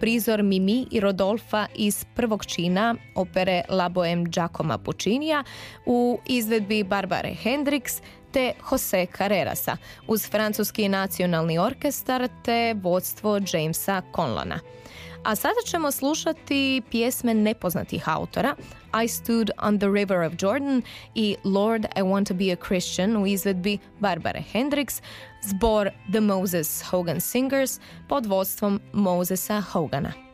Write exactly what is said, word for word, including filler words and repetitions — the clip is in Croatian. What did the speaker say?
prizor Mimi i Rodolfa iz prvog čina opere La Bohème Giacomo Puccinija u izvedbi Barbare Hendricks te Jose Carrerasa uz francuski nacionalni orkestar te vodstvo Jamesa Conlona. A sada ćemo slušati pjesme nepoznatih autora I Stood on the River of Jordan i Lord, I Want to be a Christian u izvedbi Barbare Hendricks, zbor The Moses Hogan Singers pod vodstvom Mosesa Hogana.